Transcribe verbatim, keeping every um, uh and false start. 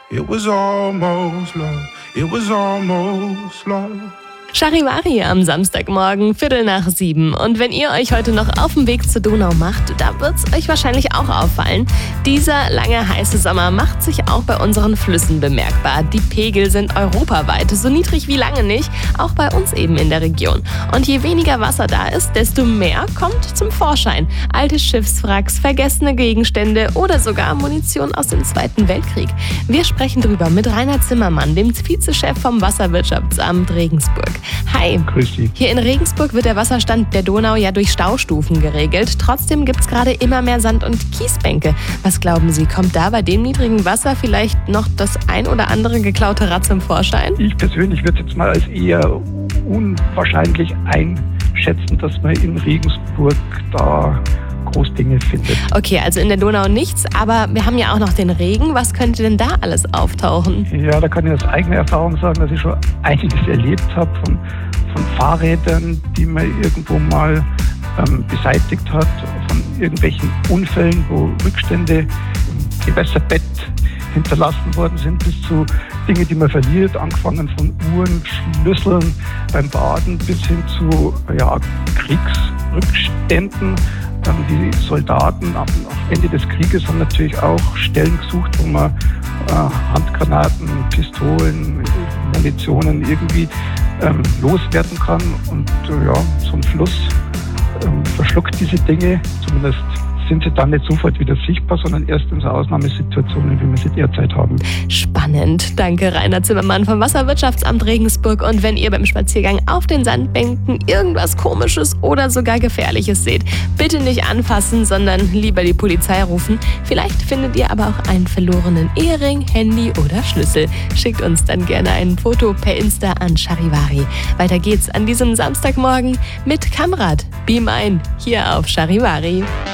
It was almost love. It was almost love. Charivari am Samstagmorgen, Viertel nach sieben. Und wenn ihr euch heute noch auf den Weg zur Donau macht, da wird's euch wahrscheinlich auch auffallen. Dieser lange heiße Sommer macht sich auch bei unseren Flüssen bemerkbar. Die Pegel sind europaweit, so niedrig wie lange nicht, auch bei uns eben in der Region. Und je weniger Wasser da ist, desto mehr kommt zum Vorschein. Alte Schiffswracks, vergessene Gegenstände oder sogar Munition aus dem Zweiten Weltkrieg. Wir sprechen drüber mit Rainer Zimmermann, dem Vizechef vom Wasserwirtschaftsamt Regensburg. Hi. Grüß Sie. Hier in Regensburg wird der Wasserstand der Donau ja durch Staustufen geregelt. Trotzdem gibt es gerade immer mehr Sand- und Kiesbänke. Was glauben Sie, kommt da bei dem niedrigen Wasser vielleicht noch das ein oder andere geklaute Rad zum Vorschein? Ich persönlich würde es jetzt mal als eher unwahrscheinlich einschätzen, dass man in Regensburg da Großdinge findet. Okay, also in der Donau nichts, aber wir haben ja auch noch den Regen. Was könnte denn da alles auftauchen? Ja, da kann ich aus eigener Erfahrung sagen, dass ich schon einiges erlebt habe von, von Fahrrädern, die man irgendwo mal ähm, beseitigt hat, von irgendwelchen Unfällen, wo Rückstände im Gewässerbett hinterlassen worden sind, bis zu Dinge, die man verliert, angefangen von Uhren, Schlüsseln beim Baden bis hin zu ja, Kriegsrückständen. Die Soldaten am Ende des Krieges haben natürlich auch Stellen gesucht, wo man äh, Handgranaten, Pistolen, Munitionen irgendwie ähm, loswerden kann. Und äh, ja, so ein Fluss ähm, verschluckt diese Dinge. Zumindest sind sie dann nicht sofort wieder sichtbar, sondern erst in so Ausnahmesituationen, wie wir sie derzeit haben. Spannend. Danke, Rainer Zimmermann vom Wasserwirtschaftsamt Regensburg. Und wenn ihr beim Spaziergang auf den Sandbänken irgendwas Komisches oder sogar Gefährliches seht, bitte nicht anfassen, sondern lieber die Polizei rufen. Vielleicht findet ihr aber auch einen verlorenen Ehering, Handy oder Schlüssel. Schickt uns dann gerne ein Foto per Insta an Charivari. Weiter geht's an diesem Samstagmorgen mit Kamrad. Beam ein, hier auf Charivari.